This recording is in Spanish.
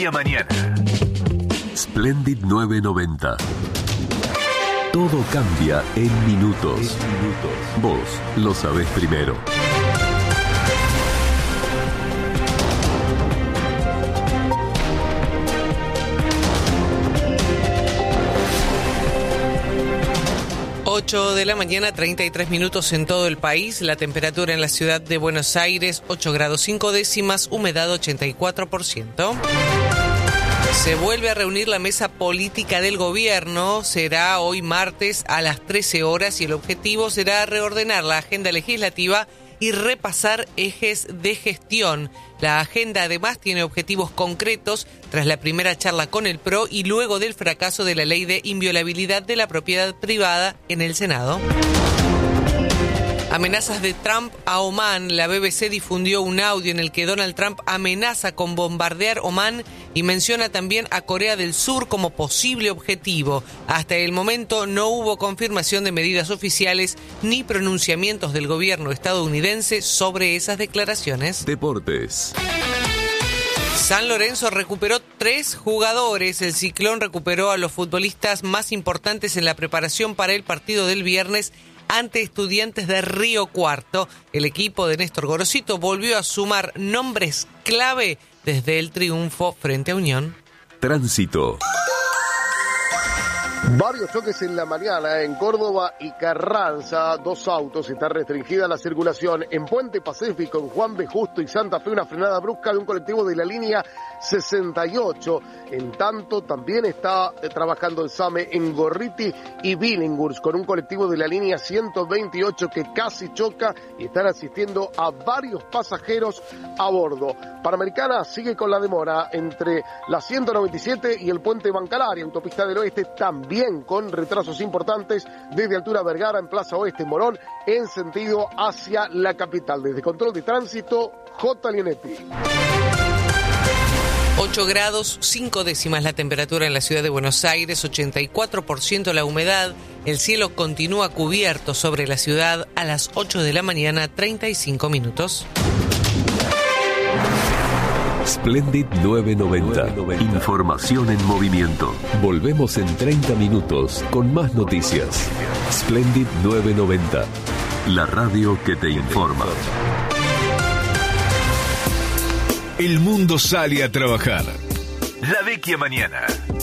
Mañana. Splendid 990. Todo cambia en minutos. Vos lo sabés primero. Ocho de la mañana, 33 minutos en todo el país. La temperatura en la ciudad de Buenos Aires, 8 grados 5 décimas, humedad 84%. Se vuelve a reunir la mesa política del gobierno. Será hoy martes a las 13 horas y el objetivo será reordenar la agenda legislativa y repasar ejes de gestión. La agenda además tiene objetivos concretos tras la primera charla con el PRO y luego del fracaso de la ley de inviolabilidad de la propiedad privada en el Senado. Amenazas de Trump a Omán. La BBC difundió un audio en el que Donald Trump amenaza con bombardear Omán y menciona también a Corea del Sur como posible objetivo. Hasta el momento no hubo confirmación de medidas oficiales ni pronunciamientos del gobierno estadounidense sobre esas declaraciones. Deportes. San Lorenzo recuperó 3 jugadores. El Ciclón recuperó a los futbolistas más importantes en la preparación para el partido del viernes ante Estudiantes de Río Cuarto. El equipo de Néstor Gorosito volvió a sumar nombres clave desde el triunfo frente a Unión. Tránsito. Varios choques en la mañana en Córdoba y Carranza. 2 autos, está restringida la circulación. En Puente Pacífico, en Juan B. Justo y Santa Fe, una frenada brusca de un colectivo de la línea 68. En tanto, también está trabajando el SAME en Gorriti y Billinghurst con un colectivo de la línea 128 que casi choca y están asistiendo a varios pasajeros a bordo. Panamericana sigue con la demora entre la 197 y el puente Bancalaria, autopista del Oeste, también con retrasos importantes desde Altura Vergara en Plaza Oeste, Morón, en sentido hacia la capital. Desde Control de Tránsito, J. Leonetti. 8 grados 5 décimas la temperatura en la ciudad de Buenos Aires, 84% la humedad. El cielo continúa cubierto sobre la ciudad a las 8 de la mañana, 35 minutos. Splendid 990. Información en movimiento. Volvemos en 30 minutos con más noticias. Splendid 990. La radio que te informa. El mundo sale a trabajar. La Vecchia Mañana.